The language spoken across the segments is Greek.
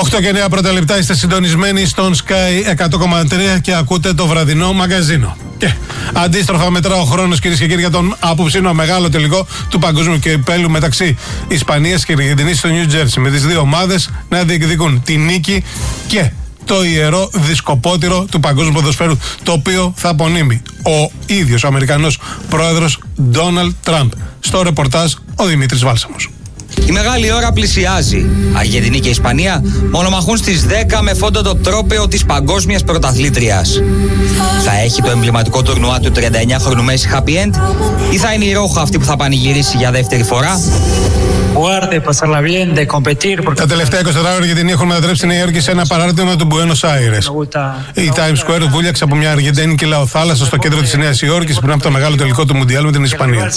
8 και 9 πρώτα λεπτά, είστε συντονισμένοι στον Sky 100,3 και ακούτε το βραδινό μαγκαζίνο. Και αντίστροφα μετρά ο χρόνος, κυρίες και κύριοι, για τον απόψινο μεγάλο τελικό του παγκόσμιου κυπέλλου μεταξύ Ισπανίας και Αργεντινής στο Νιου Τζέρσι, με τις δύο ομάδες να διεκδικούν τη νίκη και το ιερό δισκοπότηρο του παγκόσμιου ποδοσφαίρου, το οποίο θα απονείμει ο ίδιος ο Αμερικανός πρόεδρος Ντόναλντ Τραμπ. Στο ρεπορτάζ ο Δημήτρης Βάλσαμος. Η μεγάλη ώρα πλησιάζει. Αργεντινή και Ισπανία μονομαχούν στις 10 με φόντο το τρόπαιο της παγκόσμιας πρωταθλήτριας. Θα έχει το εμβληματικό τουρνουά του 39χρονου Μέση happy end ή θα είναι η Ρόχα αυτή που θα πανηγυρίσει για δεύτερη φορά? Τα τελευταία 24 ώρα οι Αργεντινοί έχουν μετατρέψει τη Νέα Υόρκη σε ένα παράρτημα του Μπουένος Άιρες. Η Times Square βούλιαξε από μια αργεντίνικη λαοθάλασσα στο κέντρο της Νέας Υόρκης πριν από το μεγάλο τελικό του Μουντιάλ με την Ισπανία.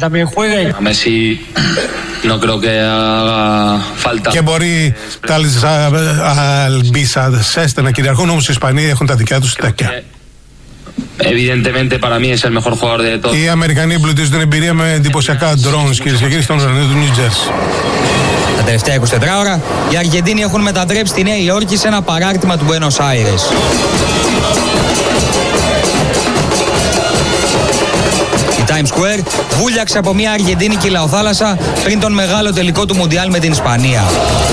Και μπορεί τα αλμπισασέστε να κυριαρχούν, όμως οι Ισπανοί έχουν τα δικιά τους τακιά. Evidentemente para mí es el mejor jugador de todos. Οι Αμερικανοί εμπλουτίζουν την εμπειρία με εντυπωσιακά drones, κυρίες και κύριοι, στον ουρανό του Νιου Τζέρσι. Τα τελευταία 24 ώρα οι Αργεντίνοι έχουν μετατρέψει τη Νέα Υόρκη σε ένα παράρτημα του Μπουένος Άιρες. Η Times Square βούλιαξε από μια αργεντίνικη λαοθάλασσα πριν τον μεγάλο τελικό του Μουντιάλ με την Ισπανία.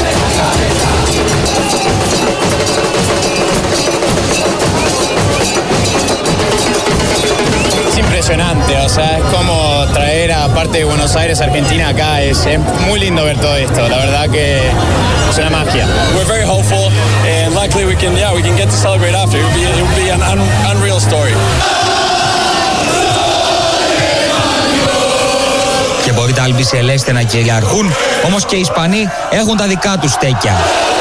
Impresionante, o sea, es como traer a parte de Buenos Aires, Argentina acá, es muy lindo ver todo esto, la verdad que es una magia. We're very hopeful and luckily we can get to celebrate after. It would be an unreal story. Και μπορεί τα αλμπισελέστε να κυριαρχούν, όμως και οι Ισπανοί έχουν τα δικά τους στέκια.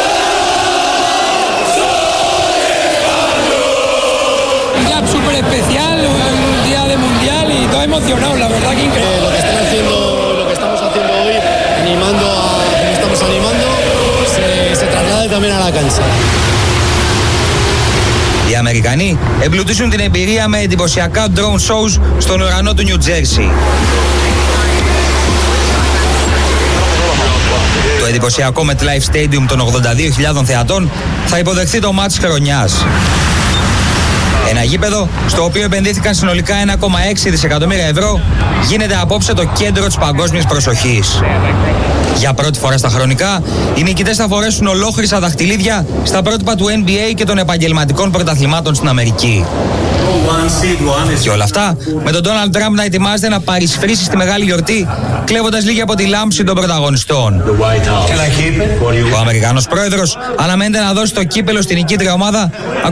Súper especial, un día de mundial y todo emocionado, la verdad que increíble. Lo que estamos haciendo hoy, animando, se traslade también a la cancha. Οι Αμερικανοί εμπλουτίσουν την εμπειρία με εντυπωσιακά drone shows στον ουρανό του Νιου Τζέρσι. Το εντυπωσιακό MetLife Stadium των 82.000 θεατών θα υποδεχθεί το μάτς χρονιάς. Ένα γήπεδο στο οποίο επενδύθηκαν συνολικά 1,6 δισεκατομμύρια ευρώ γίνεται απόψε το κέντρο της παγκόσμιας προσοχής. Για πρώτη φορά στα χρονικά, οι νικητές θα φορέσουν ολόχρυσα δαχτυλίδια στα πρότυπα του NBA και των επαγγελματικών πρωταθλημάτων στην Αμερική. Και όλα αυτά με τον Ντόναλντ Τραμπ να ετοιμάζεται να παρισφρήσει στη μεγάλη γιορτή, κλέβοντας λίγη από τη λάμψη των πρωταγωνιστών. Ο Αμερικανός πρόεδρος αναμένεται να δώσει το κύπελο στην νικήτρια ομάδα